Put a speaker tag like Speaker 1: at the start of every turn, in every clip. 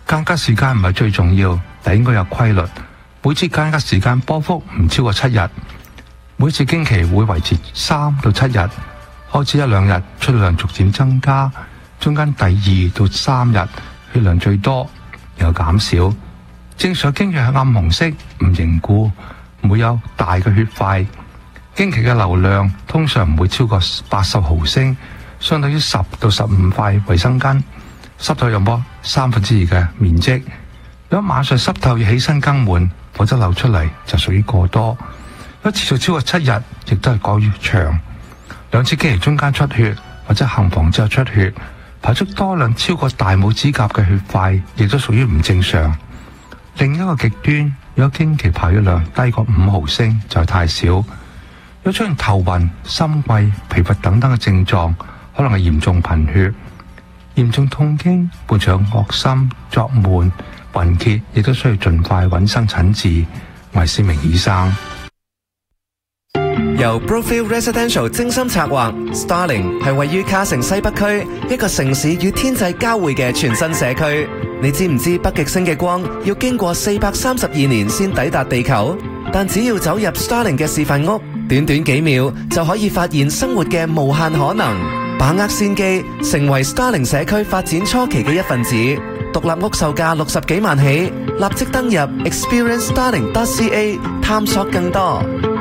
Speaker 1: 間隔時間唔係最重要，但應該有規律。每次間隔時間波幅唔超過7日，每次經期會維持3到7日，開始1、2日出量逐漸增加，中間第2到3日血量最多，然後減少。正常經期係暗紅色，唔凝固，唔會有大嘅血塊。經期嘅流量通常唔會超過80毫升，相當於10到15塊衛生巾，濕透約莫2/3嘅面積。如果晚上濕透要起身更換，否則流出嚟就屬於過多。如果持續超過7日，亦都係過於長。2次經期中間出血或者行房之後出血，排出多量超過大拇指甲嘅血塊，亦都屬於唔正常。另一個極端，如果經期排血量低過5毫升就係太少。如果出現頭暈、心悸、疲乏等等嘅症狀，可能係嚴重貧血。嚴重痛經伴隨惡心、作悶、暈厥，亦都需要盡快揾生診治。我係思明醫生。
Speaker 2: 由 Brookfield Residential 精心策劃 ，Starling 係位於卡城西北區一個城市與天際交匯嘅全新社區。你知唔知北極星嘅光要經過432年先抵達地球？但只要走入 Starling 嘅示範屋，短短幾秒就可以發現生活嘅無限可能。把握先機，成為 Starling 社區發展初期嘅一份子。獨立屋售價60幾萬起，立即登入 experiencestarling.ca 探索更多。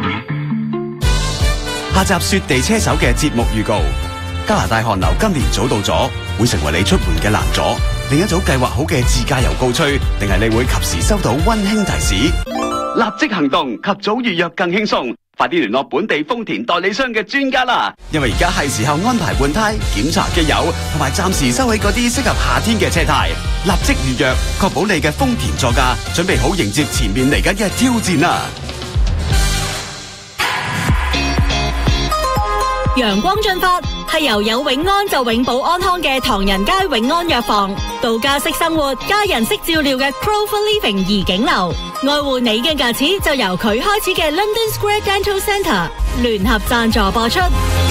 Speaker 3: 下集雪地車手嘅節目預告：加拿大寒流今年早到咗，會成為你出門嘅難阻。另一組計劃好嘅自駕遊告吹，定係你會及時收到溫馨提示？立即行動，及早預約更輕鬆。快啲聯絡本地豐田代理商嘅專家啦！因為而家係時候安排換胎、檢查機油，同埋暫時收起嗰啲適合夏天嘅車胎。立即預約，確保你嘅豐田座駕準備好迎接前面嚟緊嘅挑戰啦！
Speaker 4: 陽光進發係由有永安就永保安康嘅唐人街永安藥房，度假式生活、家人式照料嘅 Clover Living 怡景樓，愛護你嘅牙齒就由佢開始嘅 London Square Dental Centre 聯合贊助播出。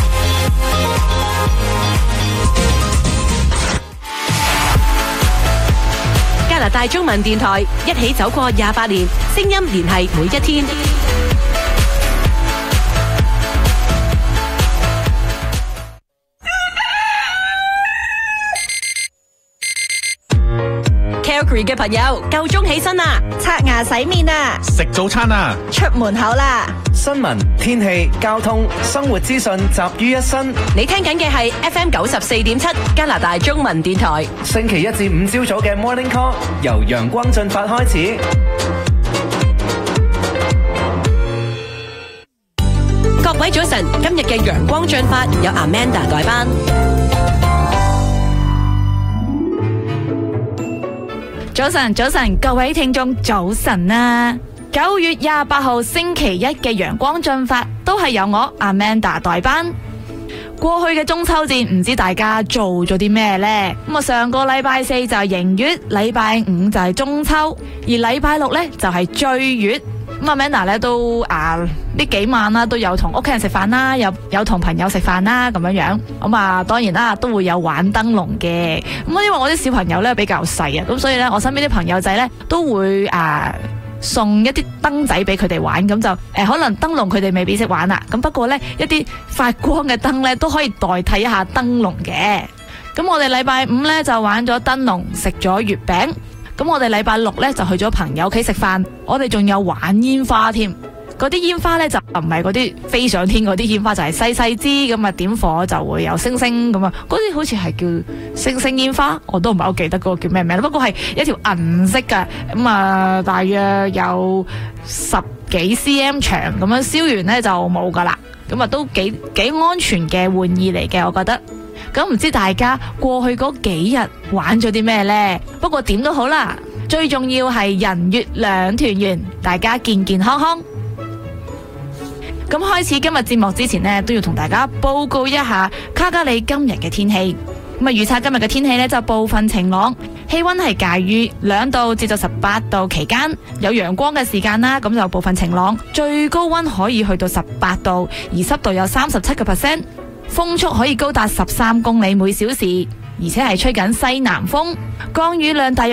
Speaker 5: 加拿大中文電台一起走過28年，聲音聯繫每一天。Calgary 嘅朋友夠鐘起身啦，
Speaker 6: 刷牙洗面啦，
Speaker 7: 食早餐啦，
Speaker 6: 出門口啦。
Speaker 2: 新聞、天氣、交通、生活資訊集於一身。
Speaker 5: 你聽緊嘅係 FM 94.7加拿大中文電台。
Speaker 2: 星期1至5朝早嘅 Morning Call 由陽光進發開始。
Speaker 5: 各位早晨，今日嘅陽光進發有 Amanda 代班。
Speaker 8: 早晨，各位聽眾早晨啊！9月28號星期一嘅陽光進發都係由我 Amanda 代班。過去嘅中秋節唔知大家做咗啲咩呢？咁啊，上個禮拜4就係迎月，禮拜5就係中秋，而禮拜6呢就係追月。咁阿 Amanda 咧都呢幾晚啦，都有同屋企人食飯啦，有同朋友食飯啦咁樣。咁啊，當然啦，都會有玩燈籠嘅。咁因為我啲小朋友咧比較細啊，咁所以咧我身邊啲朋友仔咧都會送一啲燈仔俾佢哋玩，咁就可能燈籠佢哋未必識玩啦。咁不過咧一啲發光嘅燈咧都可以代替一下燈籠嘅。咁我哋禮拜5咧就玩咗燈籠，食咗月餅。咁我哋禮拜6咧就去咗朋友屋企食飯，我哋仲有玩煙花添。嗰啲煙花咧就唔係嗰啲飛上天嗰啲煙花，就係細細支咁啊，點火就會有星星咁啊。嗰啲好似係叫星星煙花，我都唔係好記得嗰個叫咩名，不過係一條銀色嘅，咁啊大約有10幾 cm 長，咁樣燒完咧就冇噶啦。咁啊都幾安全嘅玩意嚟嘅，我覺得。咁唔知大家過去嗰幾日玩咗啲咩呢？不過點都好啦，最重要係人月兩團圓，大家健健康康。咁開始今日節目之前呢，都要同大家報告一下卡加里今日嘅天氣。咁啊，預測今日嘅天氣呢，就部分晴朗，氣溫係介於2度至到18度期間，有陽光嘅時間啦。咁就部分晴朗，最高溫可以去到18度，而濕度有37%。風速可以高達13公里每小時，而且係吹緊西南風，降雨量大約